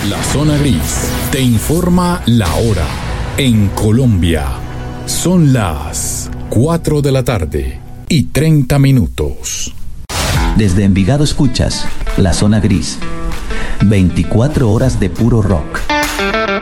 La Zona Gris te informa la hora. En Colombia son las 4 de la tarde y 30 minutos. Desde Envigado escuchas La Zona Gris. 24 horas de puro rock.